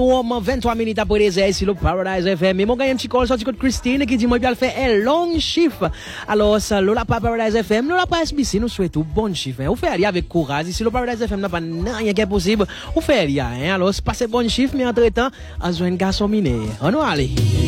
23 minutes après les airs sur le Paradise FM. Mais mon gars, un petit call sorti de Christine qui dit moi bien faire un long chiffre. Alors ça Lola pas Paradise FM, Lola pas SBC, nous souhaitons bon chiffre. Vous faites avec courage. Si le Paradise FM n'a pas rien qui est possible, vous faites rien. Alors passez bon chiffre mais entre-temps, à joindre garçon miné. On va aller.